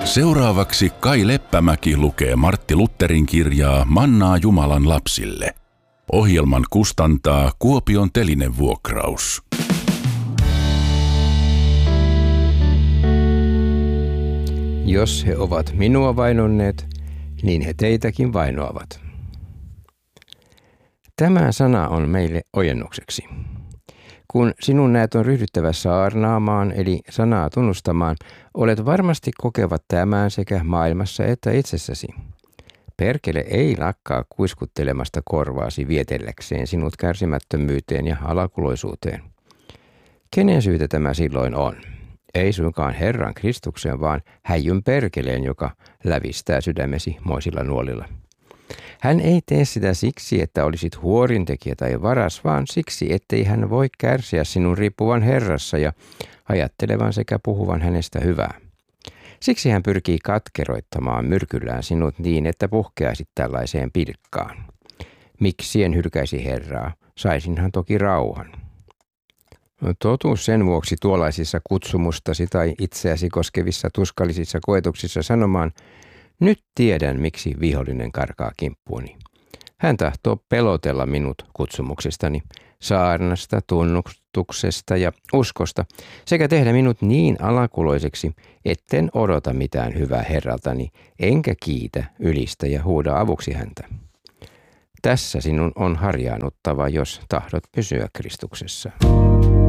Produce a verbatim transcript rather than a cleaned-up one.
Seuraavaksi Kai Leppämäki lukee Martti Lutherin kirjaa Mannaa Jumalan lapsille. Ohjelman kustantaa Kuopion Telinevuokraus. Jos he ovat minua vainonneet, niin he teitäkin vainoavat. Tämä sana on meille ojennukseksi. Kun sinun näet on ryhdyttävä saarnaamaan, eli sanaa tunnustamaan, olet varmasti kokevat tämän sekä maailmassa että itsessäsi. Perkele ei lakkaa kuiskuttelemasta korvaasi vietelläkseen sinut kärsimättömyyteen ja alakuloisuuteen. Kenen syytä tämä silloin on? Ei suinkaan Herran Kristuksen, vaan häijyn perkeleen, joka lävistää sydämesi moisilla nuolilla. Hän ei tee sitä siksi, että olisit huorintekijä tai varas, vaan siksi, ettei hän voi kärsiä sinun riippuvan Herrassa ja ajattelevan sekä puhuvan hänestä hyvää. Siksi hän pyrkii katkeroittamaan myrkyllään sinut niin, että puhkeaisit tällaiseen pilkkaan. Miksi en hylkäisi Herraa? Saisinhan toki rauhan. Totuus sen vuoksi tuollaisissa kutsumustasi tai itseäsi koskevissa tuskallisissa koetuksissa sanomaan, nyt tiedän, miksi vihollinen karkaa kimppuuni. Hän tahtoo pelotella minut kutsumuksestani, saarnasta, tunnustuksesta ja uskosta, sekä tehdä minut niin alakuloiseksi, etten odota mitään hyvää Herraltani, enkä kiitä, ylistä ja huuda avuksi häntä. Tässä sinun on harjaannuttava, jos tahdot pysyä Kristuksessa.